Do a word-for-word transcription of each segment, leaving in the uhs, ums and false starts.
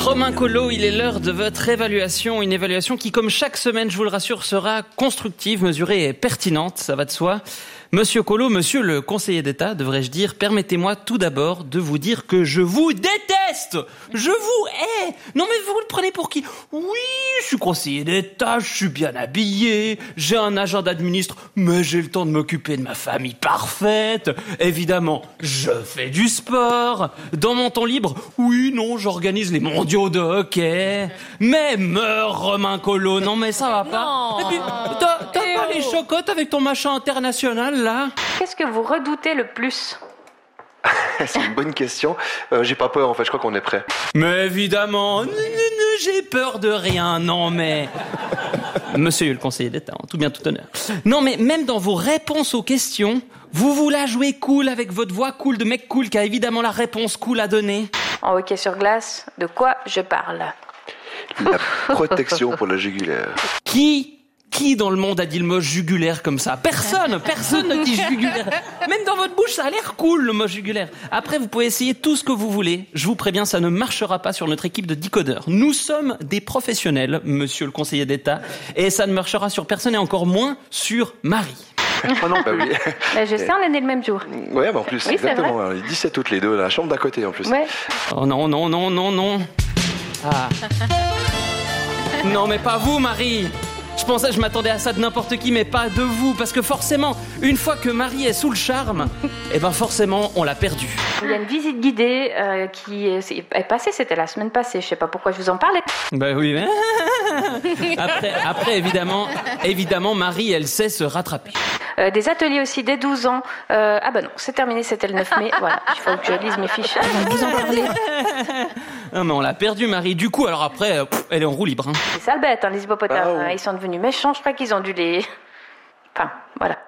Romain Collot, il est l'heure de votre évaluation. Une évaluation qui, comme chaque semaine, je vous le rassure, sera constructive, mesurée et pertinente, ça va de soi. Monsieur Collot, monsieur le conseiller d'État, devrais-je dire, permettez-moi tout d'abord de vous dire que je vous déteste. Je vous hais. Non mais vous le prenez pour qui? Oui, je suis conseiller d'État, je suis bien habillé, j'ai un agenda de ministre, mais j'ai le temps de m'occuper de ma famille parfaite. Évidemment, je fais du sport. Dans mon temps libre, oui, non, j'organise les mondiaux de hockey. Mais meurs, Romain Collot, non mais ça va pas. Non. Et puis, t'as, t'as pas les chocottes avec ton machin international là? Qu'est-ce que vous redoutez le plus? C'est une bonne question. Euh, j'ai pas peur en fait, je crois qu'on est prêt. Mais évidemment, n- n- n- j'ai peur de rien, non mais... Monsieur le conseiller d'État, en tout bien tout honneur. Non mais même dans vos réponses aux questions, vous vous la jouez cool avec votre voix cool de mec cool qui a évidemment la réponse cool à donner. En hockey sur glace, de quoi je parle? La protection pour la jugulaire. Qui Qui dans le monde a dit le mot jugulaire comme ça? Personne, personne ne dit jugulaire. Même dans votre bouche, ça a l'air cool le mot jugulaire. Après, vous pouvez essayer tout ce que vous voulez. Je vous préviens, ça ne marchera pas sur notre équipe de décodeurs. Nous sommes des professionnels, monsieur le conseiller d'État, et ça ne marchera sur personne et encore moins sur Marie. Oh non, bah oui. Ben, je sais, on est nés le même jour. Ouais, bah en plus, Oui, exactement. Alors, les dix-sept toutes les deux, la chambre d'à côté en plus. Ouais. Oh non, non, non, non, non. Ah. Non, mais pas vous, Marie. Je pensais, je m'attendais à ça de n'importe qui, mais pas de vous, parce que forcément, une fois que Marie est sous le charme, eh ben forcément, on l'a perdue. Il y a une visite guidée euh, qui est, est passée, c'était la semaine passée. Je sais pas pourquoi je vous en parlais. Bah oui, mais... Après, après, évidemment, évidemment, Marie, elle sait se rattraper. Euh, des ateliers aussi dès douze ans. Euh, ah bah non, c'est terminé, c'était le neuf mai. Voilà, il faut que je lise mes fiches. Vous en parlez. Non, mais on l'a perdue, Marie. Du coup, alors après, pff, elle est en roue libre. Hein. C'est sale bête, hein, les hippopotames. Ah, oh. Ils sont devenus méchants, je crois qu'ils ont dû les... Enfin, voilà.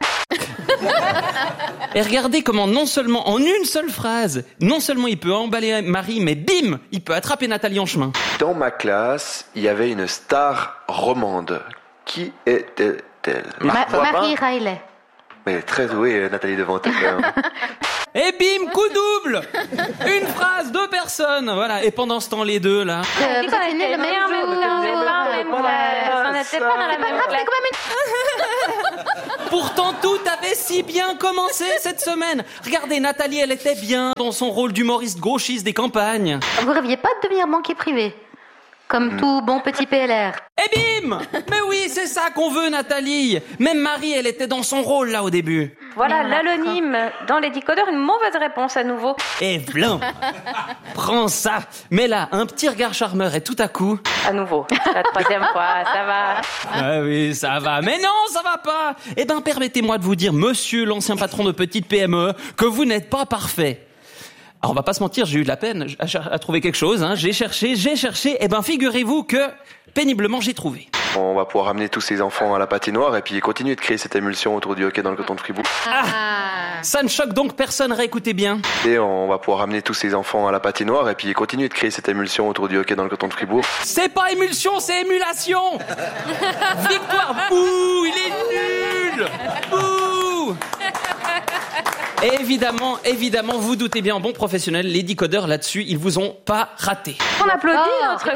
Et regardez comment non seulement, en une seule phrase, non seulement il peut emballer Marie, mais bim, il peut attraper Nathalie en chemin. Dans ma classe, il y avait une star romande. Qui était-elle? Ma- Pourquoi pas Marie Riley. Mais elle est très douée, Nathalie Devant. Et bim, coup double. Une phrase, deux personnes. Voilà. Et pendant ce temps, les deux, là... Euh, vous êtes nés le même mais jour. vous n'avez pas la même classe. On n'était pas dans la C'est pas même grave, c'est classe. quand même une... Pourtant, tout avait si bien commencé cette semaine. Regardez, Nathalie, elle était bien dans son rôle d'humoriste gauchiste des campagnes. Vous rêviez pas de devenir banquier privé? Comme Mm. tout bon petit P L R. Et bim! Mais oui, c'est ça qu'on veut, Nathalie. Même Marie, elle était dans son rôle, là, au début. Voilà, Mais l'anonyme dans les décodeurs, une mauvaise réponse à nouveau. Et v'lan! Prends ça! Mais là, un petit regard charmeur et tout à coup... À nouveau, la troisième fois, ça va. Ah oui, ça va. Mais non, ça va pas! Eh ben, permettez-moi de vous dire, monsieur l'ancien patron de petite P M E, que vous n'êtes pas parfait. Alors, on va pas se mentir, j'ai eu de la peine à, à trouver quelque chose, hein. J'ai cherché, j'ai cherché, eh ben, figurez-vous que, péniblement, j'ai trouvé. On va pouvoir amener tous ces enfants à la patinoire et puis continuer de créer cette émulsion autour du hockey dans le canton de Fribourg. Ça ne choque donc personne, réécoutez bien. Et on va pouvoir amener tous ces enfants à la patinoire et puis continuer de créer cette émulsion autour du hockey dans le canton de Fribourg. C'est pas émulsion, c'est émulation! Victoire! Bouh! Il est nul! Bouh! Et évidemment, évidemment, vous doutez bien, bon professionnel, les décodeurs là-dessus, ils vous ont pas raté. On applaudit Oh, notre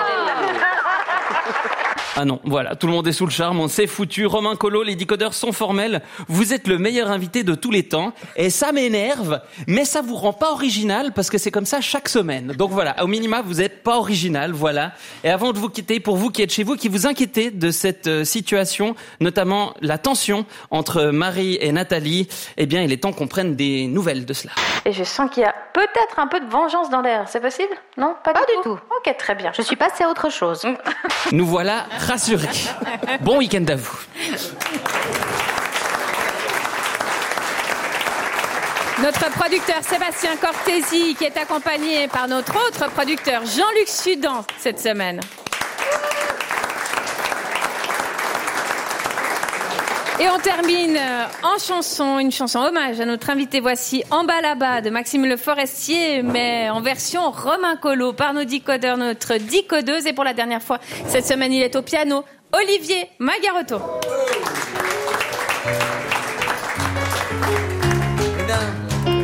Ah non, voilà, tout le monde est sous le charme, on s'est foutu. Romain Collot, les décodeurs sont formels. Vous êtes le meilleur invité de tous les temps. Et ça m'énerve, mais ça vous rend pas original parce que c'est comme ça chaque semaine. Donc voilà, au minima, vous êtes pas original, voilà. Et avant de vous quitter, pour vous qui êtes chez vous, qui vous inquiétez de cette euh, situation, notamment la tension entre Marie et Nathalie, eh bien, il est temps qu'on prenne des nouvelles de cela. Et je sens qu'il y a peut-être un peu de vengeance dans l'air. C'est possible? Non? Pas, Pas du, du tout. Ok, très bien. Je suis passée à autre chose. Nous voilà rassurés. Bon week-end à vous. Notre producteur Sébastien Cortési, qui est accompagné par notre autre producteur Jean-Luc Sudan cette semaine. Et on termine en chanson, une chanson hommage à notre invité. Voici En bas là-bas de Maxime Le Forestier, mais en version Romain Collot par nos décodeurs, notre décodeuse. Et pour la dernière fois, cette semaine, il est au piano, Olivier Magarotto.